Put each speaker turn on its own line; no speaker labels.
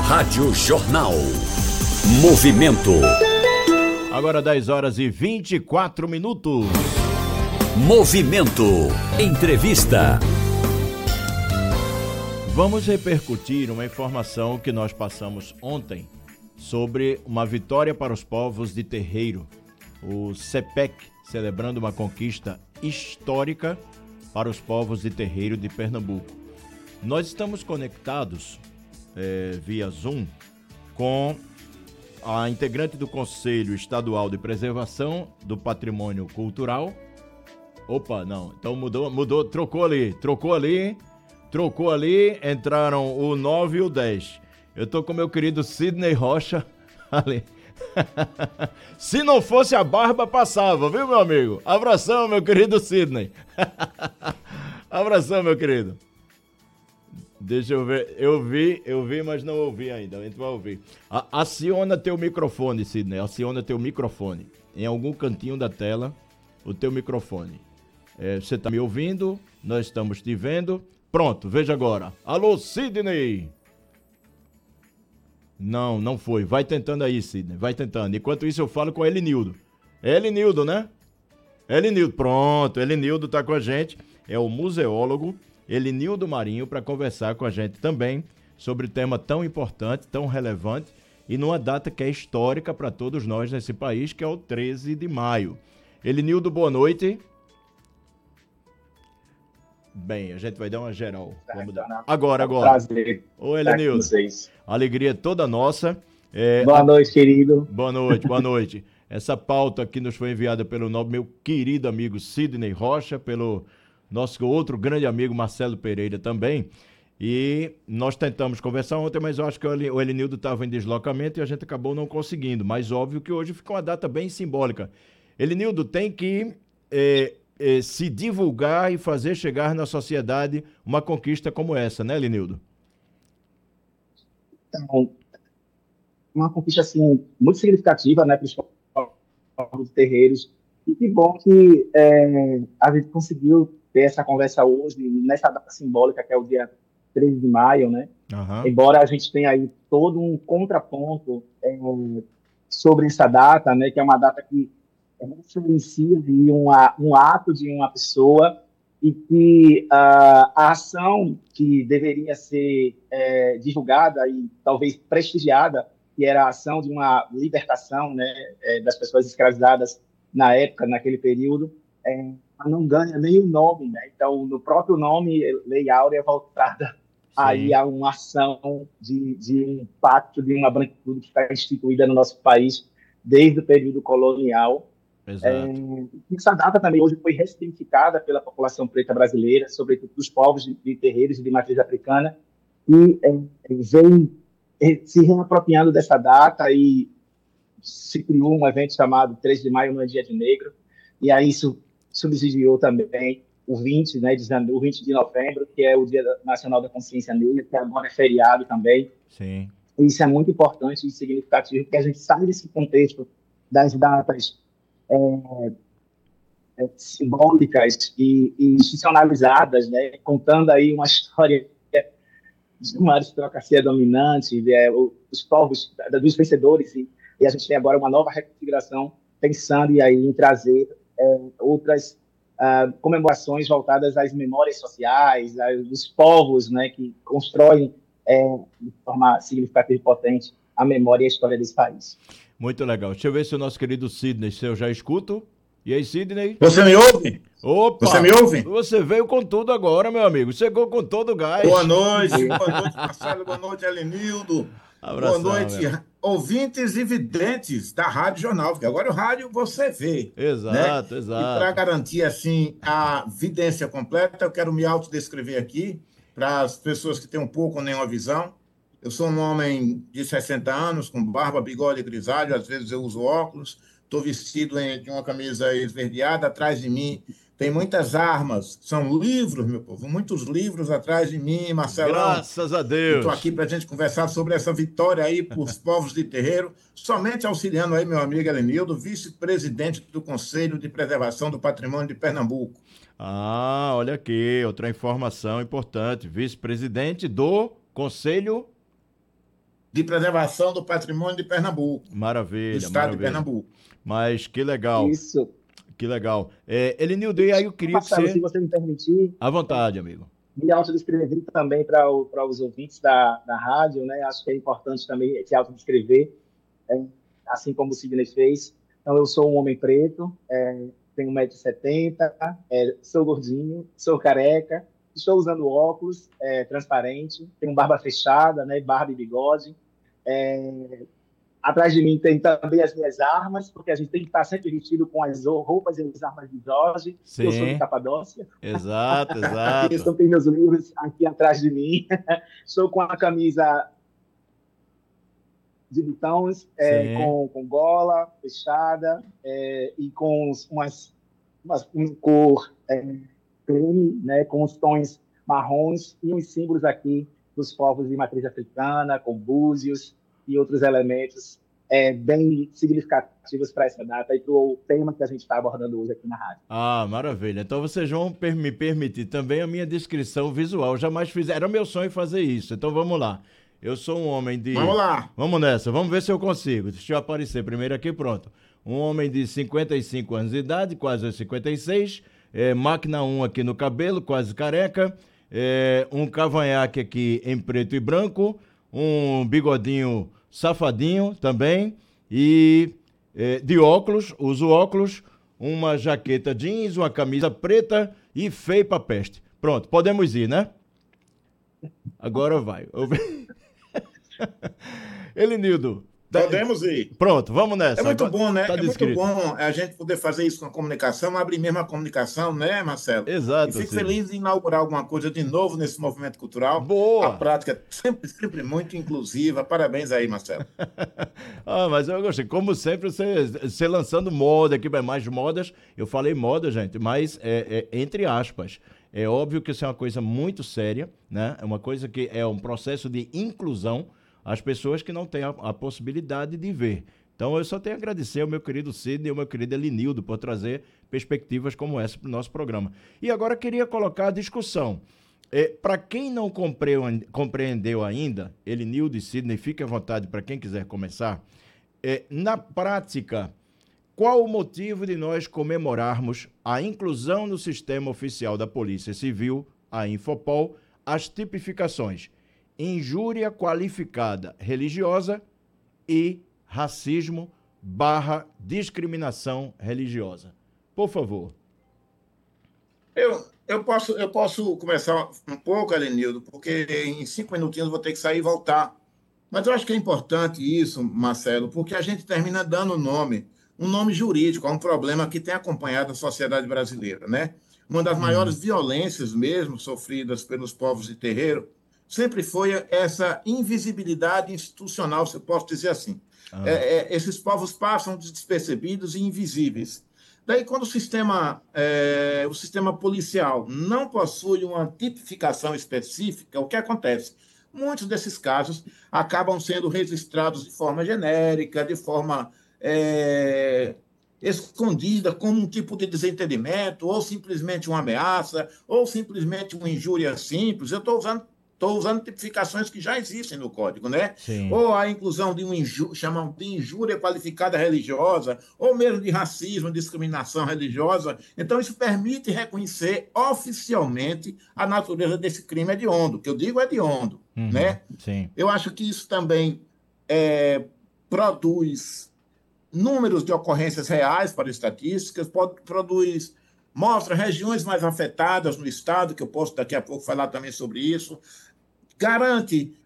Rádio Jornal. Movimento.
Agora 10 horas e 24 minutos.
Movimento. Entrevista.
Vamos repercutir uma informação que nós passamos ontem sobre uma vitória para os povos de terreiro. O CEPEC celebrando uma conquista histórica para os povos de terreiro de Pernambuco. Nós estamos conectados via Zoom com a integrante do Conselho Estadual de Preservação do Patrimônio Cultural. Opa, não, então mudou, trocou ali, entraram o 9 e o 10. Eu tô com meu querido Sidney Rocha ali. Se não fosse a barba, passava, viu, meu amigo? Abração, meu querido Sidney. Abração, meu querido. Deixa eu ver, eu vi, mas não ouvi ainda, a gente vai ouvir. Aciona teu microfone, Sidney, aciona teu microfone. Em algum cantinho da tela, o teu microfone. Você está me ouvindo, nós estamos te vendo. Pronto, veja agora. Alô, Sidney! Não foi. Vai tentando aí, Sidney, vai tentando. Enquanto isso eu falo com Elinildo. É Elinildo, né? Elinildo, pronto, Elinildo tá com a gente. É o museólogo Elinildo Marinho para conversar com a gente também sobre tema tão importante, tão relevante e numa data que é histórica para todos nós nesse país, que é o 13 de maio. Elinildo, boa noite. Bem, a gente vai dar uma geral. Vamos dar. Agora.
Prazer.
Ô, Elinildo, alegria toda nossa.
Boa noite, querido.
Boa noite. Essa pauta aqui nos foi enviada pelo meu querido amigo Sidney Rocha, pelo nosso outro grande amigo Marcelo Pereira também. E nós tentamos conversar ontem, mas eu acho que o Elinildo estava em deslocamento e a gente acabou não conseguindo. Mas óbvio que hoje ficou uma data bem simbólica. Elinildo, tem que se divulgar e fazer chegar na sociedade uma conquista como essa, né, Elinildo?
Então, uma conquista, assim, muito significativa, né, para os povos terreiros. E que bom que a gente conseguiu ter essa conversa hoje, nessa data simbólica, que é o dia 13 de maio, né?
Uhum.
Embora a gente tenha aí todo um contraponto sobre essa data, né, que é uma data que influencia de um ato de uma pessoa e que a ação que deveria ser divulgada e talvez prestigiada, que era a ação de uma libertação, né, das pessoas escravizadas na época, naquele período, não ganha nem o nome, né? Então, no próprio nome, Lei Áurea é voltada aí a uma ação de impacto de uma branquitude que está instituída no nosso país desde o período colonial.
Exato.
Essa data também hoje foi ressignificada pela população preta brasileira, sobretudo dos povos de terreiros e de matriz africana, e vem se reapropriando dessa data e se criou um evento chamado 13 de maio, no Dia de Negro, e aí isso subsidiou também o 20, né, o 20 de novembro, que é o Dia Nacional da Consciência Negra, que agora é feriado também.
Sim.
E isso é muito importante e significativo, porque a gente sai desse contexto das datas simbólicas e institucionalizadas, né, contando aí uma história de uma aristocracia dominante, os povos dos vencedores, e a gente tem agora uma nova reconfiguração pensando em trazer outras comemorações voltadas às memórias sociais, dos povos, né, que constroem de forma significativa e potente a memória e a história desse país.
Muito legal. Deixa eu ver se o nosso querido Sidney, se eu já escuto. E aí, Sidney?
Você me ouve?
Opa!
Você me ouve?
Você veio com tudo agora, meu amigo. Chegou com todo o gás.
Boa noite, Marcelo. Boa noite, Elinildo.
Abração,
boa noite, ouvintes e videntes da Rádio Jornal, porque agora o rádio você vê.
Exato,
né?
exato.
E para garantir, assim, a vidência completa, eu quero me autodescrever aqui, para as pessoas que têm um pouco ou nenhuma visão. Eu sou um homem de 60 anos, com barba, bigode e grisalho, às vezes eu uso óculos, estou vestido de uma camisa esverdeada, atrás de mim tem muitas armas, são livros, meu povo, muitos livros atrás de mim, Marcelão.
Graças a Deus.
Estou aqui para a gente conversar sobre essa vitória aí para os povos de terreiro, somente auxiliando aí meu amigo Elinildo, vice-presidente do Conselho de Preservação do Patrimônio de Pernambuco.
Ah, olha aqui, outra informação importante, vice-presidente do Conselho
de preservação do patrimônio de Pernambuco, do
Maravilha,
estado de
maravilha.
Pernambuco.
Mas que legal,
Isso.
que legal. Elinildo, e aí eu queria que
Marcelo, se
você...
você me permitir,
À vontade, amigo.
me autodescrever também para os ouvintes da rádio, né? Acho que é importante também se autodescrever, é, assim como o Sidney fez. Então, eu sou um homem preto, tenho 1,70 m, sou gordinho, sou careca, estou usando óculos transparente, tenho barba fechada, né? Barba e bigode. É, Atrás de mim tem também as minhas armas, porque a gente tem que estar sempre vestido com as roupas e as armas de Jorge, que eu sou de
Sim,
Capadócia.
exato,
Aqui
exato.
estão tem meus livros aqui atrás de mim. Estou com a camisa de botões,
Sim,
com gola fechada e com um cor creme, né, com os tons marrons e os símbolos aqui dos povos de matriz africana, com búzios e outros elementos bem significativos para essa data e para o tema que a gente está abordando hoje aqui na rádio.
ah, maravilha. Então vocês vão me permitir também a minha descrição visual. Jamais fiz, era meu sonho fazer isso. Então vamos lá. Eu sou um homem
Vamos
de...
lá.
Vamos nessa, vamos ver se eu consigo. Deixa eu aparecer primeiro aqui, pronto. Um homem de 55 anos de idade, quase aos 56, máquina 1 aqui no cabelo, quase careca, um cavanhaque aqui em preto e branco, um bigodinho safadinho também, e de óculos, uso óculos, uma jaqueta jeans, uma camisa preta e feio pra peste. Pronto, podemos ir, né? Agora vai. Elinildo,
Podemos ir.
pronto, vamos nessa.
É muito
Agora
bom, né?
tá
É muito
descrito.
bom a gente poder fazer isso com a comunicação, abrir mesmo a comunicação, né, Marcelo? E
Exato,
fico
Cid.
feliz de inaugurar alguma coisa de novo nesse movimento cultural. A
Boa!
prática é sempre, sempre muito inclusiva. Parabéns aí, Marcelo.
Ah, mas eu gostei. Como sempre, você lançando moda aqui, mais modas. Eu falei moda, gente, mas entre aspas. É óbvio que isso é uma coisa muito séria, né? É uma coisa que é um processo de inclusão às pessoas que não têm a possibilidade de ver. Então, eu só tenho a agradecer ao meu querido Sidney e ao meu querido Elinildo por trazer perspectivas como essa para o nosso programa. E agora queria colocar a discussão. Para quem não compreendeu ainda, Elinildo e Sidney, fique à vontade para quem quiser começar. Na prática, qual o motivo de nós comemorarmos a inclusão no sistema oficial da Polícia Civil, a Infopol, as tipificações injúria qualificada religiosa e racismo/discriminação religiosa? Por favor.
Eu posso começar um pouco, Elenildo, porque em 5 minutinhos eu vou ter que sair e voltar. Mas eu acho que é importante isso, Marcelo, porque a gente termina dando um nome jurídico a um problema que tem acompanhado a sociedade brasileira, né? Uma das maiores violências mesmo sofridas pelos povos de terreiro sempre foi essa invisibilidade institucional, se eu posso dizer assim.
Ah,
Esses povos passam despercebidos e invisíveis. Daí, quando o sistema policial não possui uma tipificação específica, o que acontece? Muitos desses casos acabam sendo registrados de forma genérica, de forma escondida, como um tipo de desentendimento, ou simplesmente uma ameaça, ou simplesmente uma injúria simples. Eu estou usando tipificações que já existem no Código, né?
sim.
Ou a inclusão de chamam de injúria qualificada religiosa, ou mesmo de racismo, discriminação religiosa. Então, isso permite reconhecer oficialmente a natureza desse crime hediondo, que eu digo hediondo,
Uhum,
né?
sim.
Eu acho que isso também produz números de ocorrências reais para estatísticas, mostra regiões mais afetadas no estado, que eu posso daqui a pouco falar também sobre isso, garante